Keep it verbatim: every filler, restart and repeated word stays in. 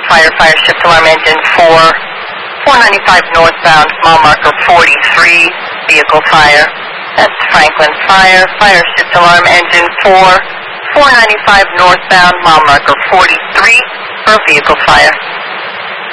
fire, fire shift alarm engine four, four ninety-five northbound, mile marker forty-three, vehicle fire. That's Franklin Fire, fire shift alarm engine four, four ninety-five northbound, mile marker forty-three, for vehicle fire.